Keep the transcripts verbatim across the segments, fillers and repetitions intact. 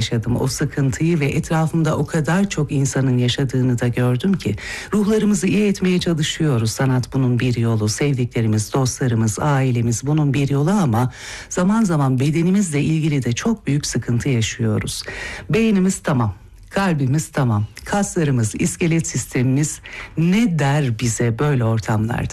yaşadım o sıkıntıyı ve etrafımda o kadar çok insanın yaşadığını da gördüm ki ruhlarımızı iyi etmeye çalışıyoruz. Sanat bunun bir yolu, sevdiklerimiz, dostlarımız, ailemiz bunun bir yolu ama zaman zaman bedenimizle ilgili de çok büyük sıkıntı yaşıyoruz. Beynimiz tamam. Kalbimiz tamam, kaslarımız, iskelet sistemimiz ne der bize böyle ortamlarda?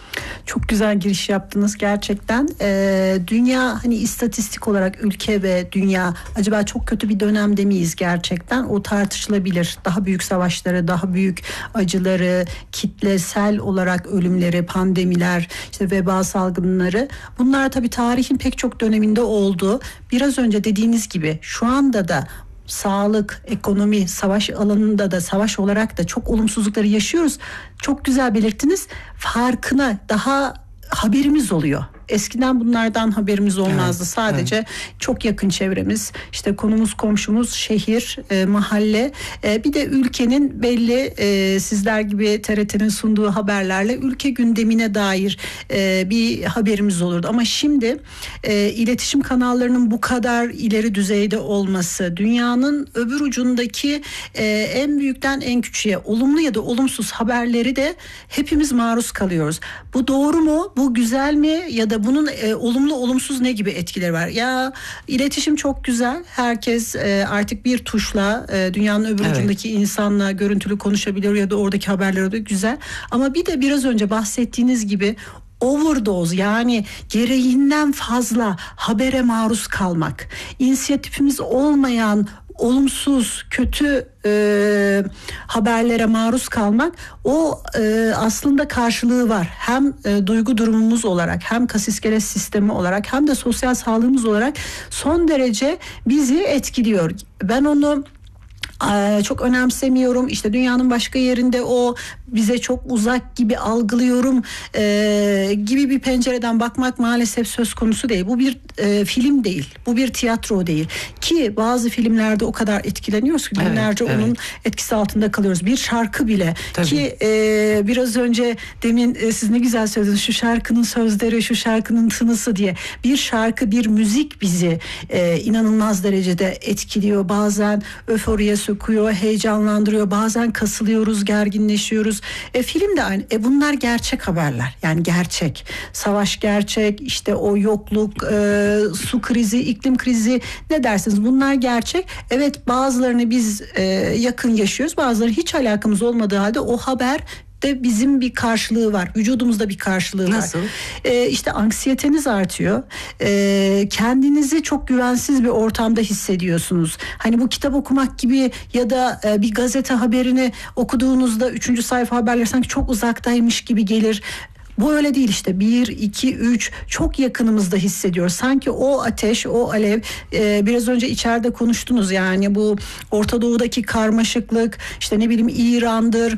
Çok güzel giriş yaptınız gerçekten. Ee, dünya hani istatistik olarak ülke ve dünya acaba çok kötü bir dönemde miyiz gerçekten? O tartışılabilir. Daha büyük savaşları, daha büyük acıları, kitlesel olarak ölümleri, pandemiler, işte veba salgınları. Bunlar tabii tarihin pek çok döneminde oldu. Biraz önce dediğiniz gibi şu anda da sağlık, ekonomi, savaş alanında da savaş olarak da çok olumsuzlukları yaşıyoruz. Çok güzel belirttiniz. Farkına daha haberimiz oluyor. Eskiden bunlardan haberimiz olmazdı. Evet, sadece evet. Çok yakın çevremiz, işte konumuz, komşumuz, şehir, e, mahalle, e, bir de ülkenin belli e, sizler gibi T R T'nin sunduğu haberlerle ülke gündemine dair e, bir haberimiz olurdu. Ama şimdi e, iletişim kanallarının bu kadar ileri düzeyde olması, dünyanın öbür ucundaki e, en büyükten en küçüğe olumlu ya da olumsuz haberleri de hepimiz maruz kalıyoruz. Bu doğru mu? Bu güzel mi? Ya da bunun e, olumlu olumsuz ne gibi etkileri var? Ya iletişim çok güzel. Herkes e, artık bir tuşla e, dünyanın öbür evet. ucundaki insanla görüntülü konuşabiliyor ya da oradaki haberleri de güzel. Ama bir de biraz önce bahsettiğiniz gibi overdose, yani gereğinden fazla habere maruz kalmak, inisiyatifimiz olmayan olumsuz, kötü e, haberlere maruz kalmak, o e, aslında karşılığı var. Hem e, duygu durumumuz olarak, hem kas iskelet sistemi olarak, hem de sosyal sağlığımız olarak son derece bizi etkiliyor. Ben onu çok önemsemiyorum, işte dünyanın başka yerinde o bize çok uzak gibi algılıyorum e, gibi bir pencereden bakmak maalesef söz konusu değil. Bu bir e, film değil, bu bir tiyatro değil ki bazı filmlerde o kadar etkileniyoruz ki günlerce evet, onun evet. etkisi altında kalıyoruz. Bir şarkı bile Tabii. ki e, biraz önce demin e, siz ne güzel söylediniz, şu şarkının sözleri, şu şarkının tınısı diye. Bir şarkı, bir müzik bizi e, inanılmaz derecede etkiliyor. Bazen öforiye sokuyor, heyecanlandırıyor. Bazen kasılıyoruz, gerginleşiyoruz. E, film de aynı. E, bunlar gerçek haberler. Yani gerçek. Savaş gerçek, işte o yokluk, e, su krizi, iklim krizi, ne dersiniz? Bunlar gerçek. Evet, bazılarını biz e, yakın yaşıyoruz. Bazıları hiç alakamız olmadığı halde o haber de bizim bir karşılığı var. Vücudumuzda bir karşılığı Nasıl? var. Ee, işte anksiyeteniz artıyor. Ee, kendinizi çok güvensiz bir ortamda hissediyorsunuz. Hani bu kitap okumak gibi ya da e, bir gazete haberini okuduğunuzda üçüncü sayfa haberler sanki çok uzaktaymış gibi gelir. Bu öyle değil işte. Bir, iki, üç çok yakınımızda hissediyoruz. Sanki o ateş, o alev, e, biraz önce içeride konuştunuz, yani bu Orta Doğu'daki karmaşıklık, işte ne bileyim İran'dır,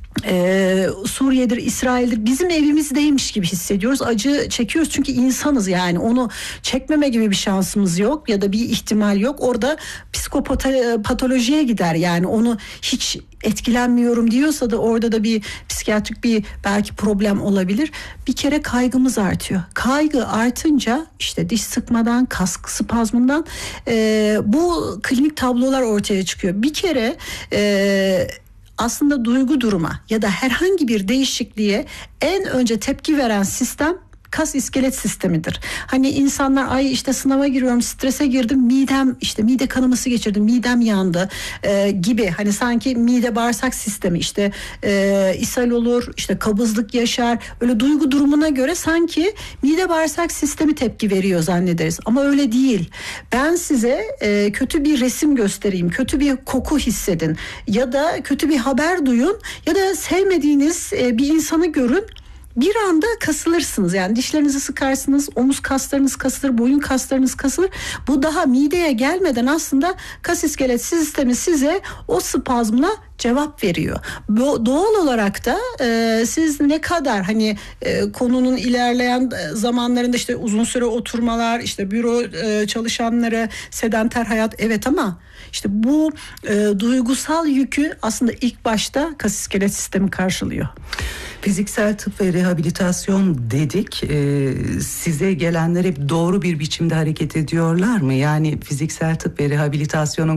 Ee, Suriye'dir, İsrail'dir, bizim evimizdeymiş gibi hissediyoruz. Acı çekiyoruz çünkü insanız, yani onu çekmeme gibi bir şansımız yok ya da bir ihtimal yok. Orada psikopatolojiye gider, yani onu hiç etkilenmiyorum diyorsa da orada da bir psikiyatrik bir belki problem olabilir. Bir kere kaygımız artıyor. Kaygı artınca işte diş sıkmadan, kas spazmından e, bu klinik tablolar ortaya çıkıyor. Bir kere e, aslında duygu duruma ya da herhangi bir değişikliğe en önce tepki veren sistem kas iskelet sistemidir. Hani insanlar ay işte sınava giriyorum, strese girdim, midem işte mide kanaması geçirdim, midem yandı e, gibi, hani sanki mide bağırsak sistemi işte e, ishal olur, işte kabızlık yaşar, öyle duygu durumuna göre sanki mide bağırsak sistemi tepki veriyor zannederiz ama öyle değil. Ben size e, kötü bir resim göstereyim, kötü bir koku hissedin ya da kötü bir haber duyun ya da sevmediğiniz e, bir insanı görün, bir anda kasılırsınız. Yani dişlerinizi sıkarsınız, omuz kaslarınız kasılır, boyun kaslarınız kasılır. Bu daha mideye gelmeden aslında kas iskelet sistemi size o spazmla cevap veriyor. Bu, doğal olarak da e, siz ne kadar hani e, konunun ilerleyen zamanlarında işte uzun süre oturmalar, işte büro e, çalışanları, sedanter hayat, evet, ama işte bu e, duygusal yükü aslında ilk başta kas iskelet sistemi karşılıyor. Fiziksel tıp ve rehabilitasyon dedik. Ee, size gelenler hep doğru bir biçimde hareket ediyorlar mı? Yani fiziksel tıp ve rehabilitasyonun